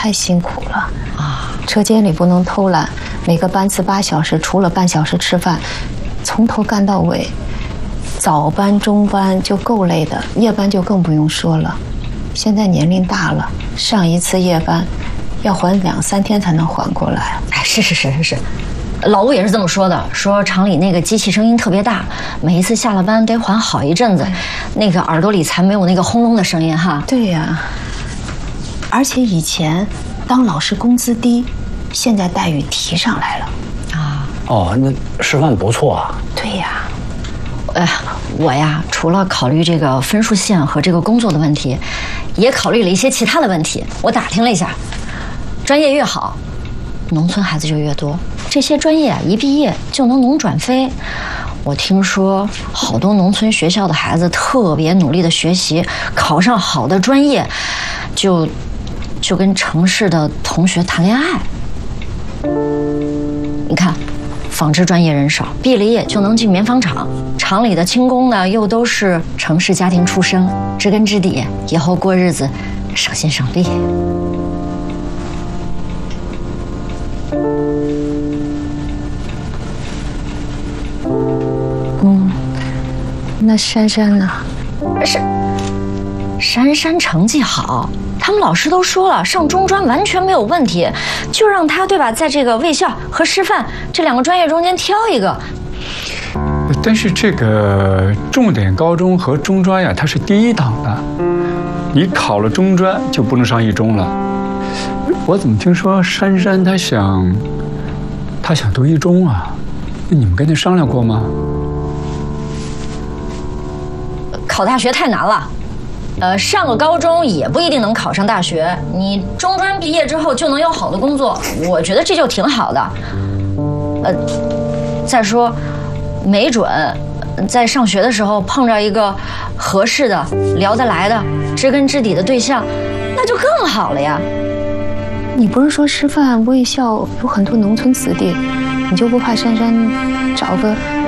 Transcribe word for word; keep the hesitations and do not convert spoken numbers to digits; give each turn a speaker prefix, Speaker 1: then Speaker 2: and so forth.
Speaker 1: 太辛苦了啊！车间里不能偷懒，每个班次八小时，除了半小时吃饭，从头干到尾。早班、中班就够累的，夜班就更不用说了。现在年龄大了，上一次夜班要缓两三天才能缓过来。
Speaker 2: 哎，是是是是是，老吴也是这么说的，说厂里那个机器声音特别大，每一次下了班得缓好一阵子，那个耳朵里才没有那个轰隆的声音哈。
Speaker 1: 对呀，而且以前当老师工资低，现在待遇提上来了。
Speaker 3: 啊，哦，那师范不错啊。
Speaker 1: 对呀。
Speaker 2: 呃，我呀，除了考虑这个分数线和这个工作的问题，也考虑了一些其他的问题。我打听了一下，专业越好，农村孩子就越多。这些专业一毕业就能农转非。我听说好多农村学校的孩子特别努力的学习，考上好的专业，就就跟城市的同学谈恋爱。你看。纺织专业人少，毕了业就能进棉纺厂，厂里的轻工呢又都是城市家庭出身，知根知底，以后过日子省心省力。
Speaker 1: 嗯，那珊珊呢？
Speaker 2: 是，珊珊成绩好。他们老师都说了，上中专完全没有问题，就让他对吧，在这个卫校和师范这两个专业中间挑一个。
Speaker 4: 但是这个重点高中和中专呀，它是第一档的，你考了中专就不能上一中了。我怎么听说珊珊她想，她想读一中啊？你们跟她商量过吗？
Speaker 2: 考大学太难了。呃，上个高中也不一定能考上大学，你中专毕业之后就能有好的工作，我觉得这就挺好的。呃，再说，没准在上学的时候碰着一个合适的、聊得来的、知根知底的对象，那就更好了呀。
Speaker 1: 你不是说师范卫校有很多农村子弟，你就不怕珊珊找个